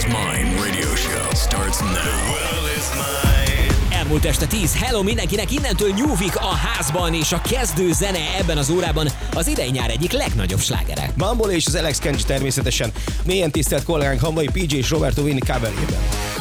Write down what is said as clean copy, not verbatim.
is Mine radio show starts now. The world is mine. Elmúlt este 10. Hello mindenkinek, innentől nyúvik a házban, és a kezdő zene ebben az órában az idei-nyár egyik legnagyobb slágere. Bumble és az Alex Kenji természetesen mélyen tisztelt kollégánk Hamvai PJ és Roberto Vinny coverjében.